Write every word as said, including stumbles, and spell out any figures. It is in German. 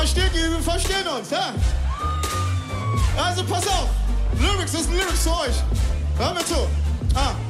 Versteht ihr? Wir verstehen uns, ja? Also pass auf. Lyrics ist ein Lyrics für euch. Hör mir zu. Ah.